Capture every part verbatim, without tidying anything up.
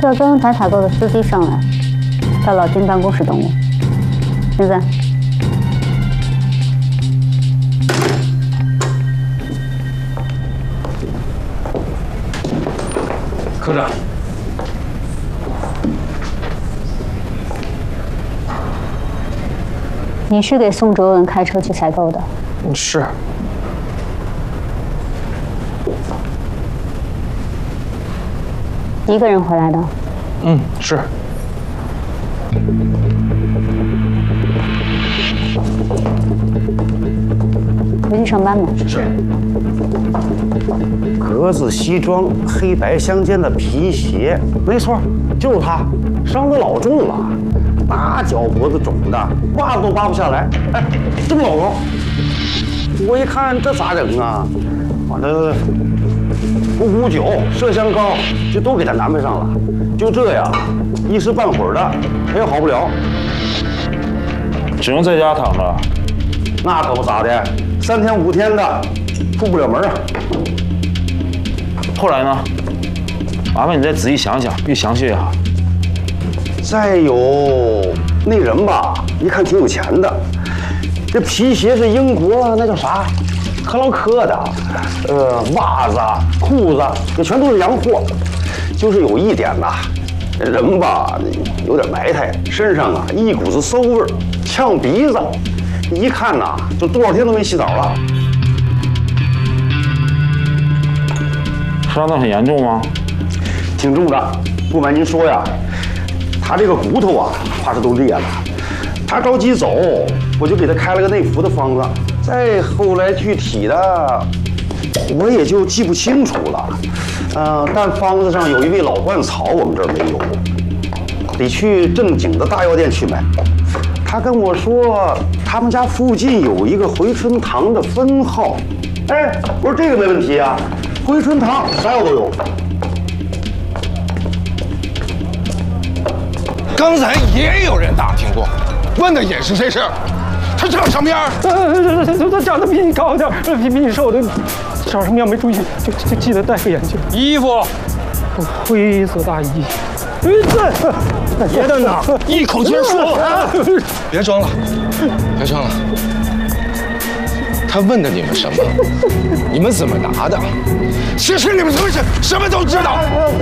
叫中央台采购的司机上来，到老金办公室等我。现在。 科长， 你是给宋哲文开车去采购的？ 是。 一个人回来的？ 嗯，是。 回去上班吧。 是。 格子西装，黑白相间的皮鞋，没错，就是他，伤得老重了，大脚脖子肿的，袜子都扒不下来，哎，这么老高，我一看这咋整啊？把这五五九、麝香膏就都给他安排上了，就这样，一时半会儿的他也好不了， 只能在家躺着。 那可不咋的，三天五天的出不了门啊。 后来呢？麻烦你再仔细想想，越详细越好。 再有那人吧，一看挺有钱的，这皮鞋是英国那叫啥，克劳科的，呃，袜子、裤子也全都是洋货。就是有一点呐，人吧有点埋汰，身上啊一股子馊味儿，呛鼻子，一看呐就多少天都没洗澡了。 伤得很严重吗？ 挺重的，不瞒您说呀，他这个骨头啊，怕是都裂了。他着急走，我就给他开了个内服的方子。再后来具体的，我也就记不清楚了。嗯、呃，但方子上有一味老鹳草，我们这儿没有，得去正经的大药店去买。他跟我说，他们家附近有一个回春堂的分号。哎，我说这个没问题啊。 回春堂啥药都有。 刚才也有人打听过，问的也是这事儿。他长什么样？ 他他长得比你高点，比比你瘦的，长什么样没注意，就就记得戴个眼镜。 衣服， 灰色大衣。 别的呢？一口气说。别装了，别装了。 他问的你们什么？你们怎么答的？其实你们是不是什么都知道？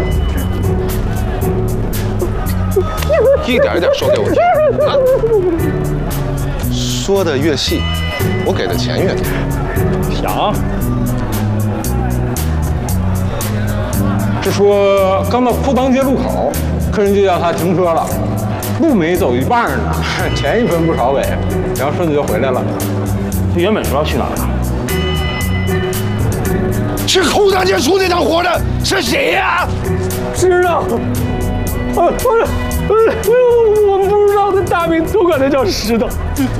一点一点说给我听啊！说的越细，我给的钱越多。 想？是说刚到库邦街路口，客人就叫他停车了，路没走一半呢，钱一分不少给，然后顺子就回来了。 他原本说要去哪儿啊？ 去后大街出那趟活的是谁呀？ 知道。呃，我呃，我们不知道，他大名都管他叫石头。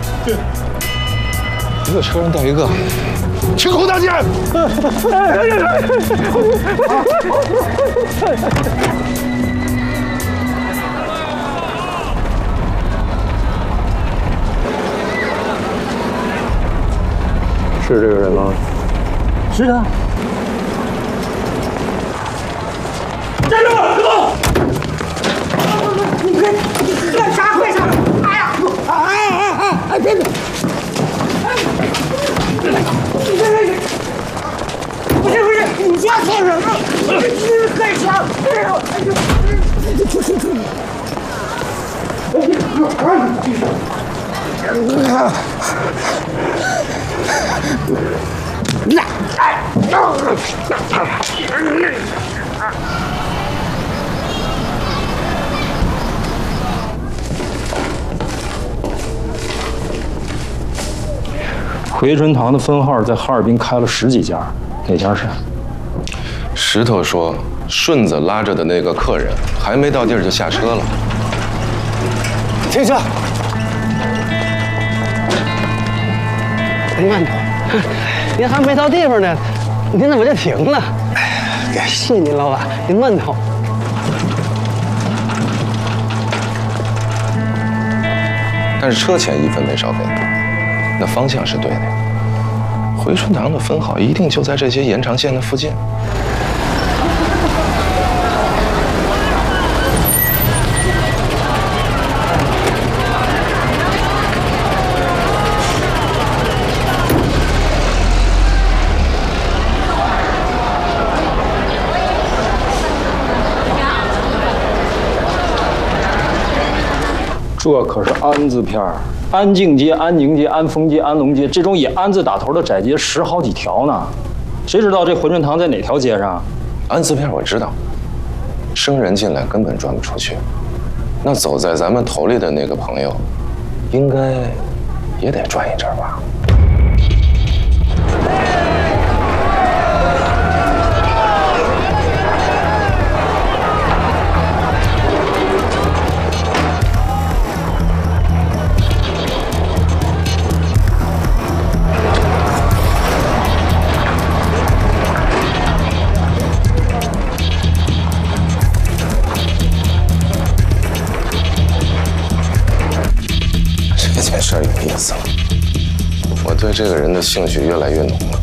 一个车人带一个，去后大街。 是这个人吗？ 是他。 站住！别动！你干你干啥？快上！哎呀！哎哎哎哎！别别！你别别别！不是不是，你家做什么？你是干啥？哎呦！哎呦！出出出！来！哎！ 回春堂的分号在哈尔滨开了十几家，哪家是？ 石头说，顺子拉着的那个客人还没到地儿就下车了。 停车！慢点，您还没到地方呢，您怎么就停了？哎，谢谢您，老板，您慢走。 但是车钱一分没少给，那方向是对的。回春堂的分号一定就在这些延长线的附近。 这可是安字片儿，安静街、安宁街、安丰街、安龙街，这种以安字打头的窄街十好几条呢。谁知道这回春堂在哪条街上？ 安字片我知道，生人进来根本转不出去。那走在咱们头里的那个朋友，应该也得转一阵吧？这件事有意思了，我对这个人的兴趣越来越浓了。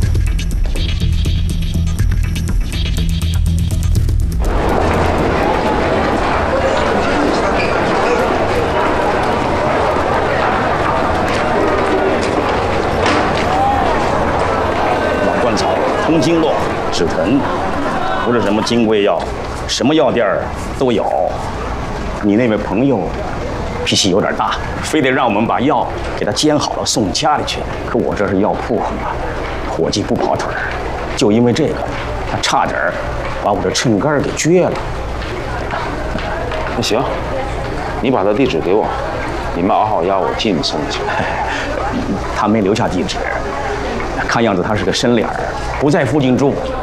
老灌草、通经络、止疼，不是什么金匮药，什么药店儿都有。你那位朋友脾气有点大，非得让我们把药给他煎好了送家里去。可我这是药铺啊，伙计不跑腿儿，就因为这个，他差点儿把我这秤杆给撅了。 那行，你把他地址给我，你们熬好药，我替你送去。 他没留下地址，看样子他是个深脸儿，不在附近住。